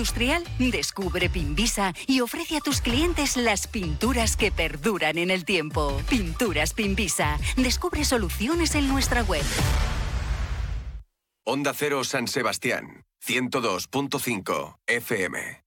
industrial? Descubre Pinvisa y ofrece a tus clientes las pinturas que perduran en el tiempo. Pinturas Pinvisa. Descubre soluciones en nuestra web. Onda Cero San Sebastián, 102.5 FM.